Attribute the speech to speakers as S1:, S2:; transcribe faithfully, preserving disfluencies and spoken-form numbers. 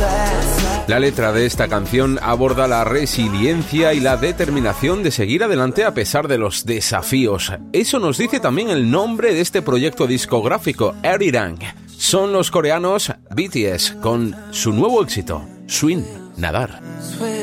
S1: La letra de esta canción aborda la resiliencia y la determinación de seguir adelante a pesar de los desafíos. Eso nos dice también el nombre de este proyecto discográfico, Arirang. Son los coreanos B T S con su nuevo éxito, Swim, nadar.